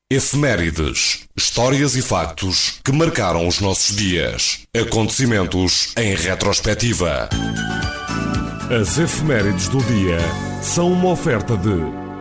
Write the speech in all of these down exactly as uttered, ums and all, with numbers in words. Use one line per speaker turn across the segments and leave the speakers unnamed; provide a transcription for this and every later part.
Efemérides, histórias e factos que marcaram os nossos dias. Acontecimentos em retrospectiva. As efemérides do dia são uma oferta de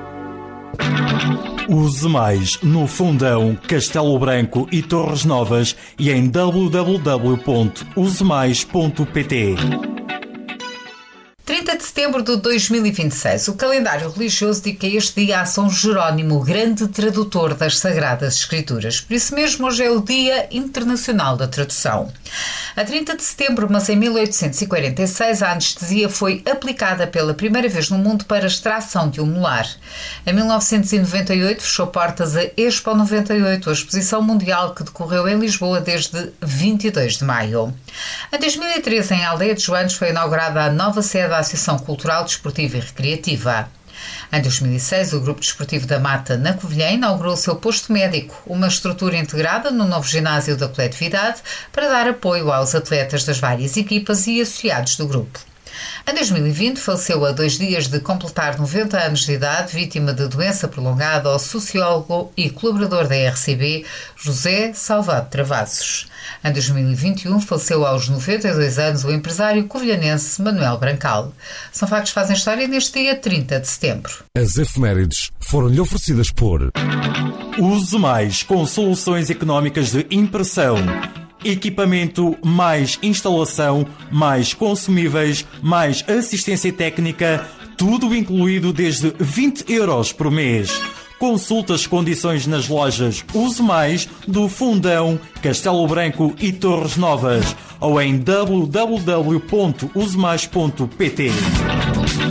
Use Mais no Fundão, Castelo Branco e Torres Novas e em w w w ponto use mais ponto p t.
trinta de setembro de dois mil e vinte e seis, o calendário religioso dedica este dia a São Jerónimo, grande tradutor das Sagradas Escrituras. Por isso mesmo, hoje é o Dia Internacional da Tradução. A trinta de setembro, mas em mil oitocentos e quarenta e seis, a anestesia foi aplicada pela primeira vez no mundo para a extração de um molar. Em mil novecentos e noventa e oito, fechou portas a Expo noventa e oito, a exposição mundial que decorreu em Lisboa desde vinte e dois de maio. Em dois mil e treze, em Aldeia de Joanes, foi inaugurada a nova sede da Associação Cultural, Desportiva e Recreativa. Em dois mil e seis, o Grupo Desportivo da Mata, na Covilhã, inaugurou o seu posto médico, uma estrutura integrada no novo ginásio da coletividade para dar apoio aos atletas das várias equipas e associados do grupo. Em dois mil e vinte, faleceu a dois dias de completar noventa anos de idade, vítima de doença prolongada, o sociólogo e colaborador da R C B, José Salvado Travassos. Em dois mil e vinte e um, faleceu aos noventa e dois anos o empresário covilhanense Manuel Brancal. São factos que fazem história neste dia trinta de setembro.
As efemérides foram-lhe oferecidas por
Use Mais com soluções económicas de impressão. Equipamento, mais instalação, mais consumíveis, mais assistência técnica, tudo incluído desde vinte euros por mês. Consulte as condições nas lojas Use Mais do Fundão, Castelo Branco e Torres Novas ou em w w w ponto use mais ponto p t.